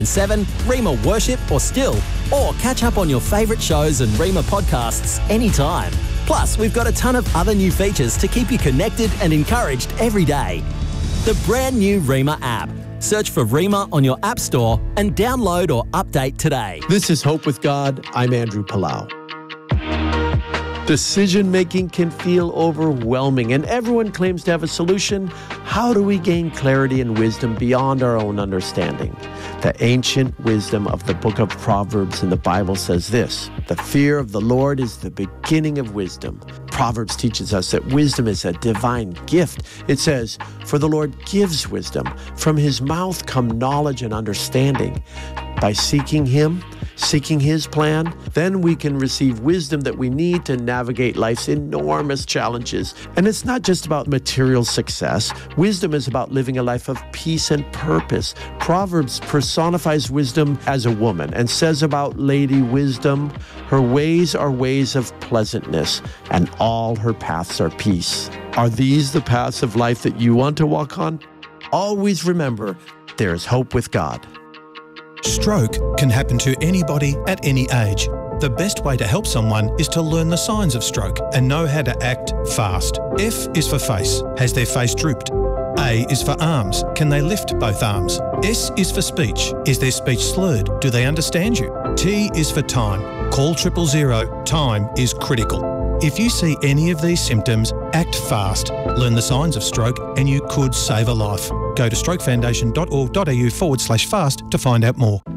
7, Rima Worship or Still, or catch up on your favourite shows and Rima podcasts anytime. Plus, we've got a ton of other new features to keep you connected and encouraged every day. The brand new Rima app. Search for Rima on your app store and download or update today. This is Hope with God. I'm Andrew Palau. Decision-making can feel overwhelming, and everyone claims to have a solution. How do we gain clarity and wisdom beyond our own understanding? The ancient wisdom of the book of Proverbs in the Bible says this: the fear of the Lord is the beginning of wisdom. Proverbs teaches us that wisdom is a divine gift. It says, for the Lord gives wisdom. From his mouth come knowledge and understanding. By seeking him, seeking his plan, then we can receive wisdom that we need to navigate life's enormous challenges. And it's not just about material success. Wisdom is about living a life of peace and purpose. Proverbs personifies wisdom as a woman and says about Lady Wisdom, her ways are ways of pleasantness, and all her paths are peace. Are these the paths of life that you want to walk on? Always remember, there is hope with God. Stroke can happen to anybody at any age. The best way to help someone is to learn the signs of stroke and know how to act fast. F is for face. Has their face drooped? A is for arms. Can they lift both arms? S is for speech. Is their speech slurred? Do they understand you? T is for time. Call 000. Time is critical. If you see any of these symptoms, act fast. Learn the signs of stroke and you could save a life. Go to strokefoundation.org.au/fast to find out more.